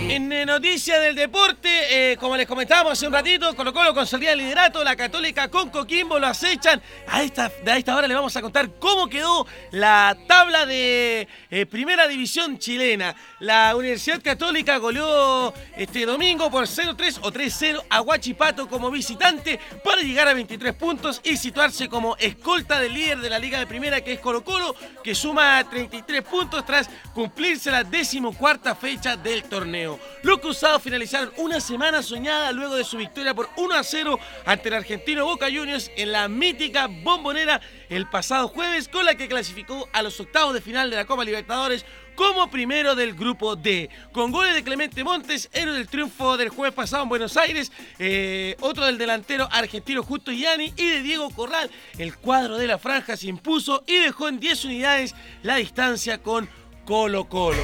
En Noticias del Deporte, como les comentábamos hace un ratito, Colo-Colo consolida el liderato, la Católica con Coquimbo lo acechan. A esta hora les vamos a contar cómo quedó la tabla de Primera División chilena. La Universidad Católica goleó este domingo por 0-3 o 3-0 a Huachipato como visitante para llegar a 23 puntos y situarse como escolta del líder de la Liga de Primera, que es Colo-Colo, que suma 33 puntos tras cumplirse la 14ª fecha del torneo. Los cruzados finalizaron una semana soñada luego de su victoria por 1-0 ante el argentino Boca Juniors en la mítica Bombonera el pasado jueves, con la que clasificó a los octavos de final de la Copa Libertadores como primero del grupo D. Con goles de Clemente Montes, héroe del triunfo del jueves pasado en Buenos Aires, otro del delantero argentino Justo Gianni y de Diego Corral, el cuadro de la franja se impuso y dejó en 10 unidades la distancia con Colo-Colo.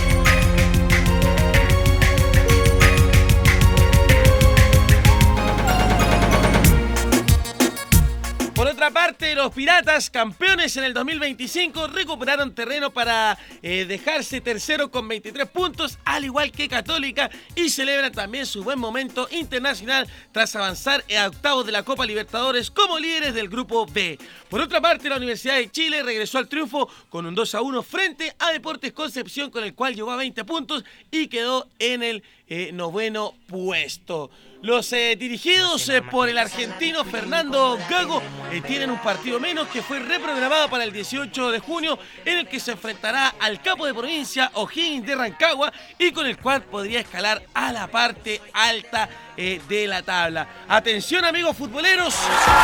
Por otra parte, los Piratas, campeones en el 2025, recuperaron terreno para dejarse tercero con 23 puntos, al igual que Católica, y celebran también su buen momento internacional tras avanzar a octavos de la Copa Libertadores como líderes del grupo B. Por otra parte, la Universidad de Chile regresó al triunfo con un 2-1 frente a Deportes Concepción, con el cual llegó a 20 puntos y quedó en el noveno puesto. Los dirigidos por el argentino Fernando Gago tienen un partido menos que fue reprogramado para el 18 de junio, en el que se enfrentará al capo de provincia O'Higgins de Rancagua y con el cual podría escalar a la parte alta de la tabla. Atención, amigos futboleros.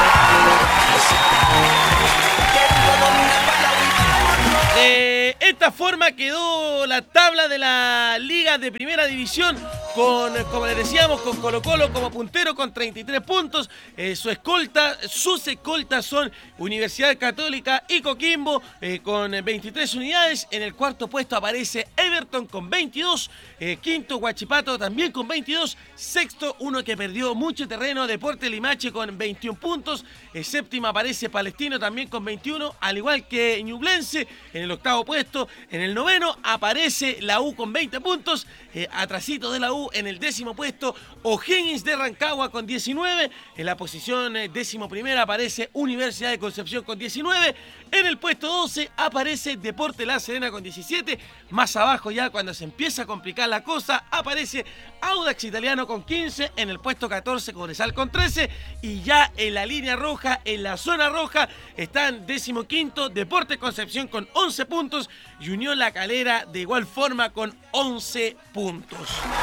De esta forma quedó la tabla de la Liga de Primera División con, como les decíamos, con Colo-Colo como puntero con 33 puntos. Sus escoltas son Universidad Católica y Coquimbo con 23 unidades. En el cuarto puesto aparece Everton con 22. Quinto, Huachipato también con 22. Sexto, uno que perdió mucho terreno, Deportes Limache con 21 puntos. Séptimo aparece Palestino también con 21, al igual que Ñublense en el octavo puesto. En el noveno aparece la U con 20 puntos. Atrasito de la U en el 10º puesto, O'Higgins de Rancagua con 19. En la posición 11ª aparece Universidad de Concepción con 19. En el puesto 12 aparece Deportes La Serena con 17. Más abajo, ya cuando se empieza a complicar la cosa, aparece Audax Italiano con 15. En el puesto 14, Cobresal con 13. Y ya en la línea roja, en la zona roja, están 15º Deportes Concepción con 11 puntos y Unión La Calera de igual forma con 11 puntos.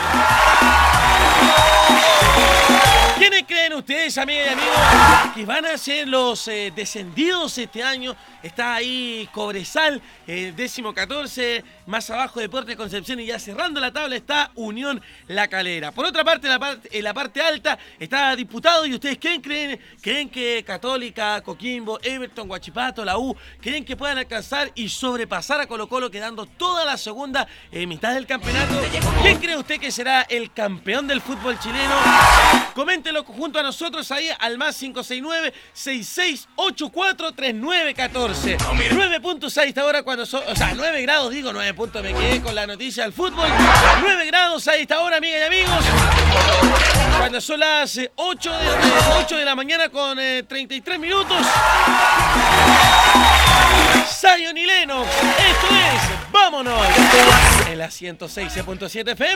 ¿Quiénes creen ustedes, amigas y amigos, que van a ser los descendidos este año? Está ahí Cobresal, 14º, más abajo Deportes Concepción, y ya cerrando la tabla está Unión La Calera. Por otra parte, en la parte alta está disputado. ¿Y ustedes creen que Católica, Coquimbo, Everton, Huachipato, la U, creen que puedan alcanzar y sobrepasar a Colo-Colo, quedando toda la segunda mitad del campeonato? ¿Quién cree usted que será el campeón del fútbol chileno? Coméntelo junto a nosotros ahí al más 569-6684-3914. 9 puntos a esta hora cuando son, 9 grados, 9 puntos, me quedé con la noticia del fútbol. 9 grados a esta hora, amigas y amigos, cuando son las 8 de la mañana con 33 minutos. Zion y Lennox, esto es Vámonos en la 106.7 FM.